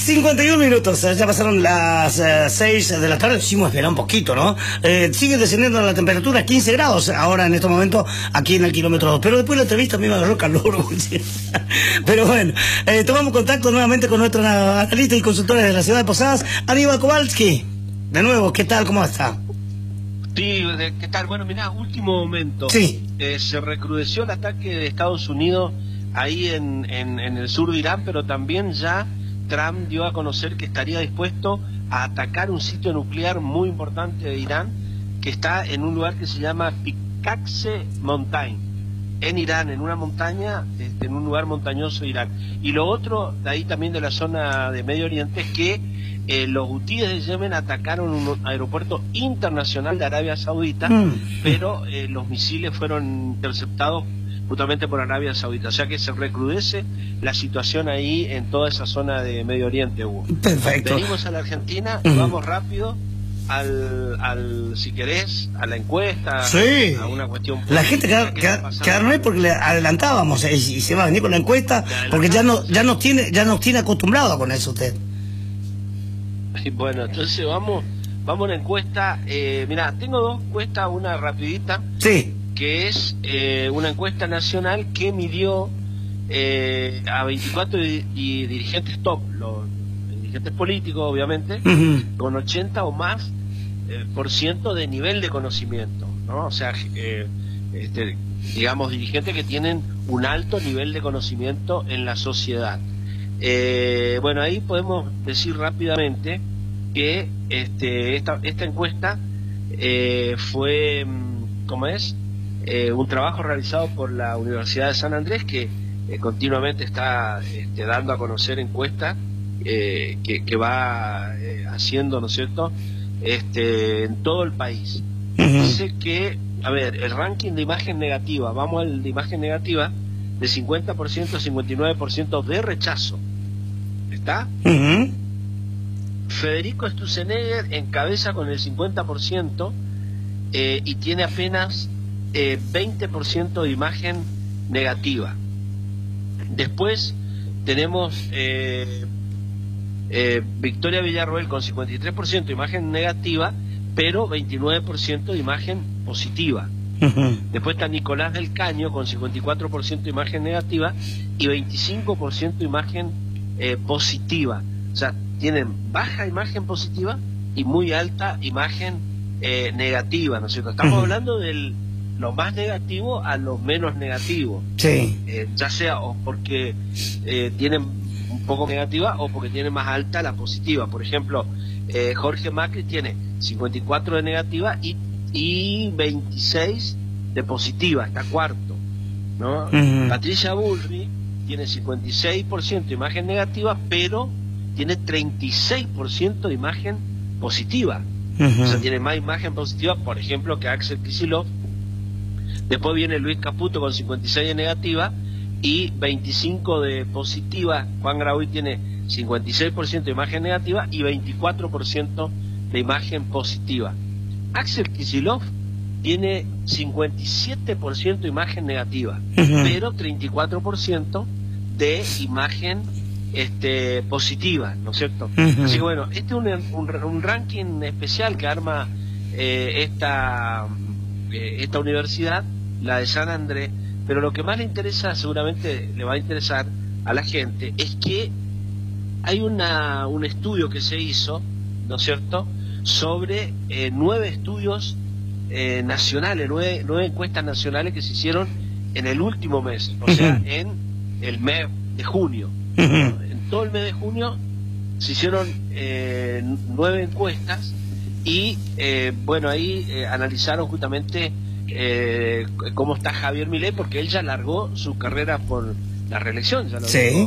51 minutos, ya pasaron las 6 de la tarde, hicimos esperar un poquito, ¿no? Sigue descendiendo la temperatura, 15 grados ahora en este momento, aquí en el kilómetro 2, pero después de la entrevista me agarró calor. Pero bueno, tomamos contacto nuevamente con nuestro analista y consultor de la ciudad de Posadas, Aníbal Kowalski. De nuevo, ¿qué tal? ¿Cómo está? Sí, ¿qué tal? Bueno, mirá, último momento. Sí. Se recrudeció el ataque de Estados Unidos ahí en el sur de Irán, pero también ya Trump dio a conocer que estaría dispuesto a atacar un sitio nuclear muy importante de Irán, que está en un lugar que se llama Pickaxe Mountain, en Irán, en una montaña, en un lugar montañoso de Irán. Y lo otro, de ahí también de la zona de Medio Oriente, es que los hutíes de Yemen atacaron un aeropuerto internacional de Arabia Saudita, pero los misiles fueron interceptados justamente por Arabia Saudita. O sea que se recrudece la situación ahí en toda esa zona de Medio Oriente, Hugo. Perfecto. Venimos a la Argentina y vamos rápido si querés, a la encuesta, sí, a una cuestión política. La gente que no es porque le adelantábamos y se va a venir con la encuesta, porque ya nos tiene acostumbrado con eso usted. Bueno, entonces vamos a la encuesta. Mirá, tengo dos encuestas, una rapidita. Sí. Que es una encuesta nacional que midió a 24 dirigentes top, los dirigentes políticos obviamente, con 80 o más % de nivel de conocimiento, ¿no? O sea, digamos, dirigentes que tienen un alto nivel de conocimiento en la sociedad. Bueno, ahí podemos decir rápidamente que esta encuesta fue, ¿cómo es? Un trabajo realizado por la Universidad de San Andrés, que continuamente está dando a conocer encuestas que va haciendo, ¿no es cierto?, en todo el país. Dice que, a ver, el ranking de imagen negativa, vamos al de imagen negativa, de 50% a 59% de rechazo. ¿Está? Federico Sturzenegger encabeza con el 50% y tiene apenas 20% de imagen negativa. Después tenemos Victoria Villarroel con 53% de imagen negativa, pero 29% de imagen positiva. Después está Nicolás del Caño con 54% de imagen negativa y 25% de imagen positiva. O sea, tienen baja imagen positiva y muy alta imagen negativa, ¿no es cierto? Estamos hablando del lo más negativo a lo menos negativo. Sí. Ya sea o porque tienen un poco negativa o porque tienen más alta la positiva. Por ejemplo, Jorge Macri tiene 54 de negativa y 26 de positiva, está cuarto, ¿no? Patricia Bullrich tiene 56% de imagen negativa, pero tiene 36% de imagen positiva. O sea, tiene más imagen positiva, por ejemplo, que Axel Kicillof. Después viene Luis Caputo con 56 de negativa y 25 de positiva. Juan Grabois tiene 56% de imagen negativa y 24% de imagen positiva. Axel Kicillof tiene 57% de imagen negativa, pero 34% de imagen positiva, ¿no es cierto? Así que bueno, este es un ranking especial que arma esta universidad, la de San Andrés, pero lo que más le interesa, seguramente le va a interesar a la gente, es que hay un estudio que se hizo, ¿no es cierto?, sobre 9 estudios nacionales, 9 encuestas nacionales que se hicieron en el último mes, o sea, en el mes de junio. En todo el mes de junio se hicieron 9 encuestas y bueno, ahí analizaron justamente cómo está Javier Milei, porque él ya largó su carrera por la reelección, ya lo dijo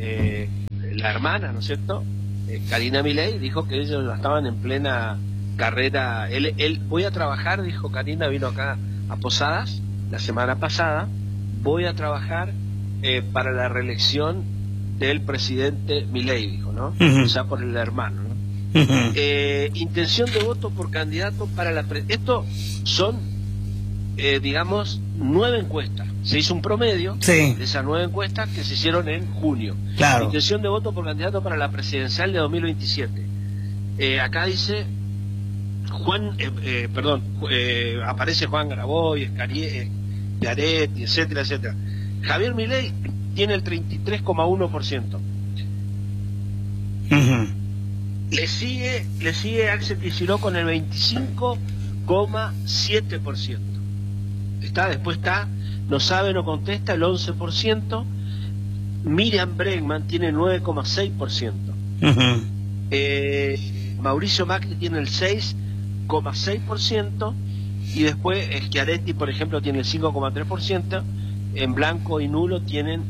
la hermana, ¿no es cierto? Karina Milei dijo que ellos estaban en plena carrera. Él voy a trabajar, dijo Karina, vino acá a Posadas la semana pasada, voy a trabajar para la reelección del presidente Milei, dijo, ¿no? O sea, por el hermano, ¿no? Intención de voto por candidato para la... Esto son, digamos, 9 encuestas. se hizo un promedio sí, de esas 9 encuestas que se hicieron en junio. claro. Intención de voto por candidato para la presidencial de 2027. Acá dice aparece Juan Grabois, Schiaretti, etcétera, etcétera. Javier Milei tiene el 33,1%. Le sigue Axel Kicillof con el 25,7%. Después está No Sabe, No Contesta, el 11%. Miriam Bregman tiene 9,6%. Mauricio Macri tiene el 6,6%. Y después Schiaretti, por ejemplo, tiene el 5,3%. En blanco y nulo tienen...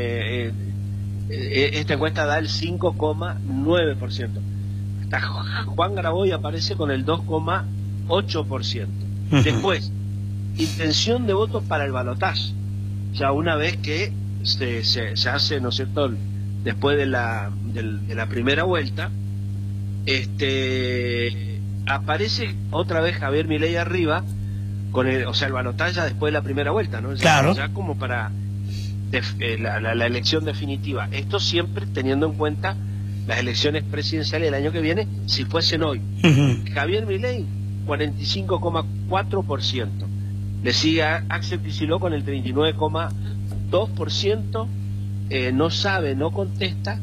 esta encuesta da el 5,9%. Hasta Juan Grabois aparece con el 2,8%. Después, intención de voto para el balotaje. Ya una vez que se hace, ¿no es cierto?, después de la primera vuelta, aparece otra vez Javier Milei arriba, con el balotaje ya después de la primera vuelta, ¿no? Claro. Ya como para la elección definitiva. Esto siempre teniendo en cuenta las elecciones presidenciales del año que viene, si fuesen hoy. Javier Milei, 45,4%. Le sigue a Axel Kicillof con el 39,2%. No Sabe, No Contesta,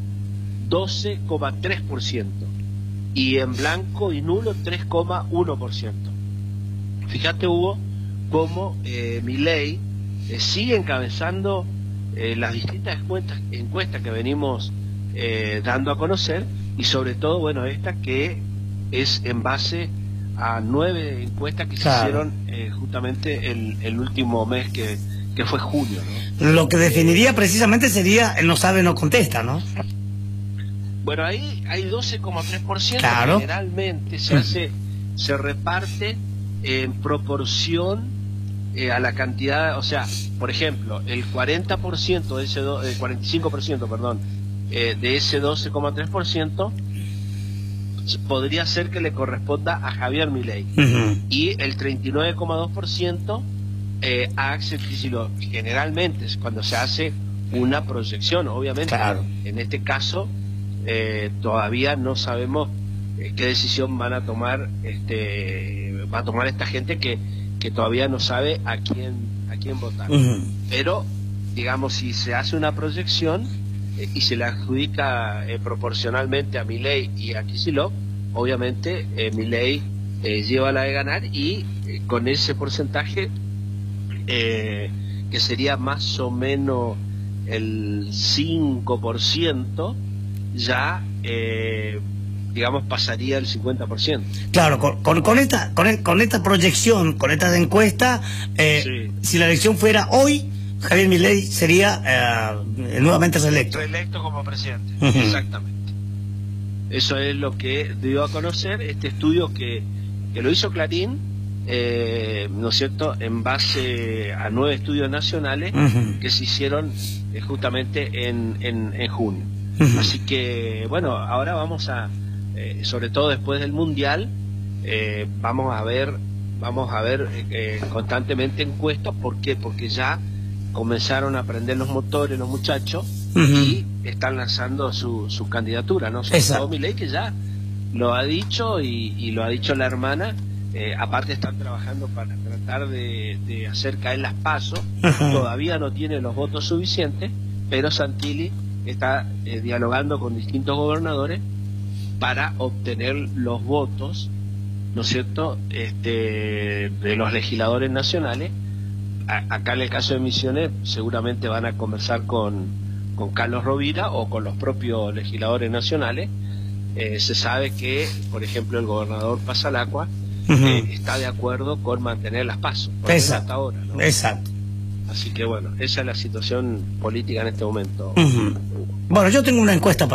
12,3%. Y en blanco y nulo, 3,1%. Fíjate, Hugo, cómo Milei sigue encabezando las distintas encuestas que venimos dando a conocer, y sobre todo, bueno, esta que es en base a 9 encuestas que se hicieron justamente el último mes que fue junio, ¿no? Lo que definiría precisamente sería el No Sabe, No Contesta, ¿no? Bueno, ahí hay 12,3%. Claro. Generalmente se reparte en proporción a la cantidad, o sea, por ejemplo, el 40% de ese 45%, perdón, de ese 12,3% podría ser que le corresponda a Javier Milei, y el 39,2% a Axel Kicillof. Generalmente es cuando se hace una proyección, obviamente. Claro. En este caso todavía no sabemos qué decisión va a tomar esta gente que todavía no sabe a quién votar. Pero, digamos, si se hace una proyección y se le adjudica proporcionalmente a Milei y a Kicillof, obviamente Milei lleva la de ganar, y con ese porcentaje que sería más o menos el 5%, ya digamos pasaría el 50%. Claro, con esta proyección, con esta encuesta, Sí. si la elección fuera hoy, Javier Milei sería nuevamente reelecto. Reelecto como presidente. Exactamente. Eso es lo que dio a conocer este estudio que lo hizo Clarín, ¿no es cierto?, en base a 9 estudios nacionales que se hicieron justamente en junio. Así que, bueno, ahora vamos a, sobre todo después del Mundial, vamos a ver constantemente encuestas. ¿Por qué? Porque ya comenzaron a prender los motores los muchachos y están lanzando su candidatura, ¿no? Sobre todo Milei, que ya lo ha dicho, y lo ha dicho la hermana. Aparte están trabajando para tratar de hacer caer las PASO. Todavía no tiene los votos suficientes, pero Santilli está dialogando con distintos gobernadores para obtener los votos, ¿no es cierto?, de los legisladores nacionales. Acá en el caso de Misiones seguramente van a conversar con Carlos Rovira o con los propios legisladores nacionales. Se sabe que, por ejemplo, el gobernador Pasalacqua está de acuerdo con mantener las PASO hasta ahora, ¿no? Exacto. Así que bueno, esa es la situación política en este momento. Bueno, yo tengo una encuesta